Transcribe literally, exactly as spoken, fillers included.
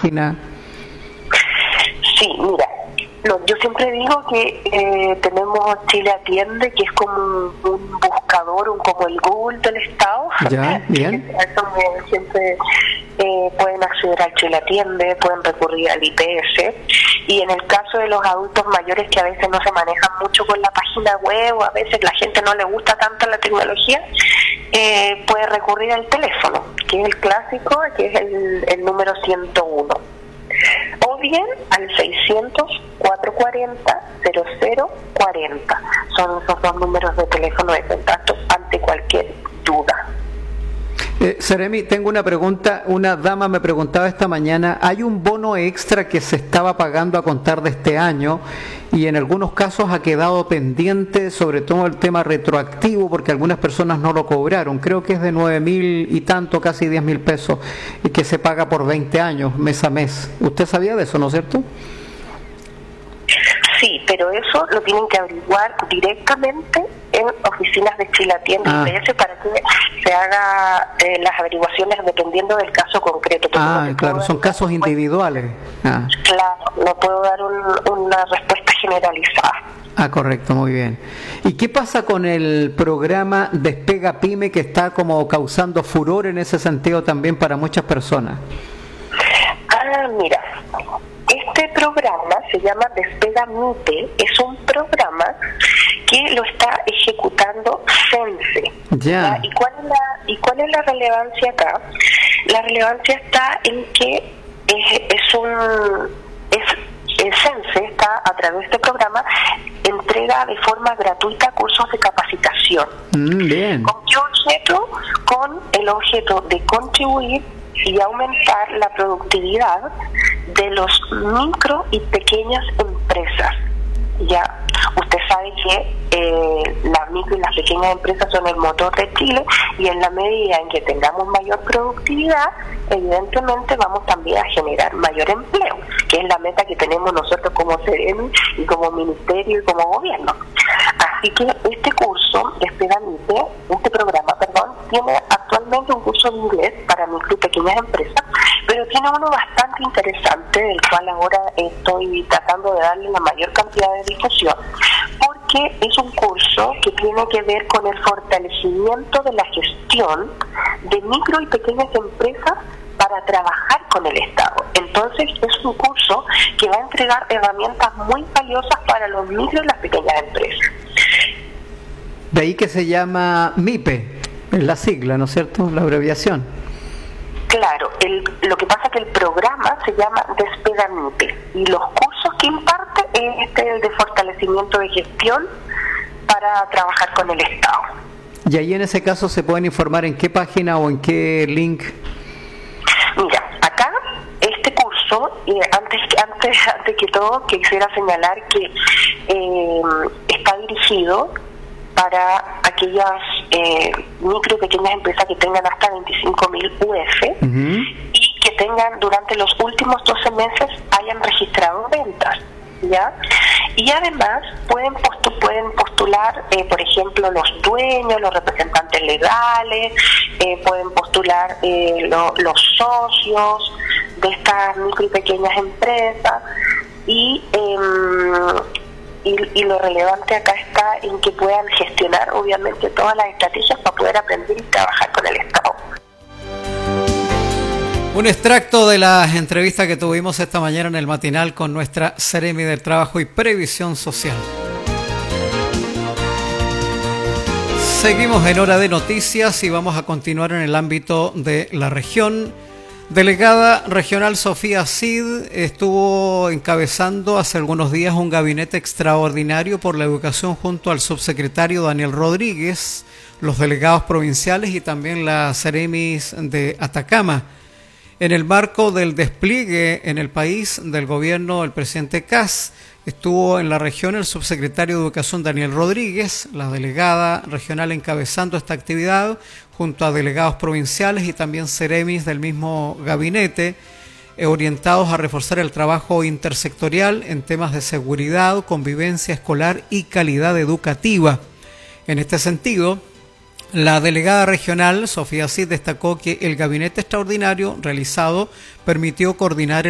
página? Sí, mira, no, yo siempre digo que eh, tenemos Chile Atiende, que es como un, un buscador, un como el Google del Estado. Ya, bien. Donde siempre eh, pueden acceder al Chile Atiende, pueden recurrir al I P S, y en el caso de los adultos mayores que a veces no se manejan mucho con la página web, o a veces la gente no le gusta tanto la tecnología, eh, puede recurrir al teléfono, que es el clásico, que es el, el número ciento uno. O bien al seiscientos, cuatrocientos cuarenta, cero cero cuarenta. Son esos dos números de teléfono de contacto ante cualquier duda. Eh, Seremi, tengo una pregunta. Una dama me preguntaba esta mañana, hay un bono extra que se estaba pagando a contar de este año y en algunos casos ha quedado pendiente, sobre todo el tema retroactivo, porque algunas personas no lo cobraron. Creo que es de nueve mil y tanto, casi diez mil pesos, y que se paga por veinte años, mes a mes. ¿Usted sabía de eso, no es cierto? Sí, pero eso lo tienen que averiguar directamente en oficinas de Chile Atiende ah. I P S para que se haga eh, las averiguaciones dependiendo del caso concreto. Ah, no claro, son casos individuales. Ah. Claro, no puedo dar un, una respuesta generalizada. Ah, correcto, muy bien. ¿Y qué pasa con el programa Despega Pyme, que está como causando furor en ese sentido también para muchas personas? Ah, mira, este programa se llama Despega MIPE, es un programa que lo está ejecutando Sense. Ya. ¿Y cuál es la, y cuál es la relevancia acá? La relevancia está en que es, es un es el Sense está a través de este programa entrega de forma gratuita cursos de capacitación. Mm, bien. ¿Con qué objeto? Con el objeto de contribuir y aumentar la productividad de los micro y pequeñas empresas. Ya, usted sabe que eh, las micro y las pequeñas empresas son el motor de Chile, y en la medida en que tengamos mayor productividad, evidentemente vamos también a generar mayor empleo, que es la meta que tenemos nosotros como Seremi y como ministerio y como gobierno. Así que este curso, Despega MIPE, este programa, perdón, tiene actualmente un curso de inglés para micro y pequeñas empresas, pero tiene uno bastante interesante, del cual ahora estoy tratando de darle la mayor cantidad de difusión, porque es un curso que tiene que ver con el fortalecimiento de la gestión de micro y pequeñas empresas para trabajar con el Estado. Entonces es un curso que va a entregar herramientas muy valiosas para los micro y las pequeñas empresas. De ahí que se llama MIPE, es la sigla, ¿no es cierto?, la abreviación. Claro, el, lo que pasa es que el programa se llama Despega MIPE y los cursos que imparte es este, el de fortalecimiento de gestión para trabajar con el Estado. Y ahí en ese caso se pueden informar en qué página o en qué link. Mira, acá este curso, eh, antes, antes, antes que todo quisiera señalar que eh, está dirigido para aquellas eh, micro y pequeñas empresas que tengan hasta veinticinco mil U F uh-huh. y que tengan durante los últimos doce meses hayan registrado ventas, ¿ya? Y además pueden, postu- pueden postular, eh, por ejemplo, los dueños, los representantes legales, eh, pueden postular eh, lo, los socios de estas micro y pequeñas empresas y... Eh, Y, y lo relevante acá está en que puedan gestionar obviamente todas las estrategias para poder aprender y trabajar con el Estado. Un extracto de la entrevista que tuvimos esta mañana en el matinal con nuestra Seremi del Trabajo y Previsión Social. Seguimos en Hora de Noticias y vamos a continuar en el ámbito de la región. Delegada regional Sofía Cid estuvo encabezando hace algunos días un gabinete extraordinario por la educación junto al subsecretario Daniel Rodríguez, los delegados provinciales y también la Seremis de Atacama. En el marco del despliegue en el país del gobierno del presidente Kast, estuvo en la región el subsecretario de Educación Daniel Rodríguez, la delegada regional encabezando esta actividad, junto a delegados provinciales y también seremis del mismo gabinete, eh, orientados a reforzar el trabajo intersectorial en temas de seguridad, convivencia escolar y calidad educativa. En este sentido, la delegada regional, Sofía Cid, destacó que el gabinete extraordinario realizado permitió coordinar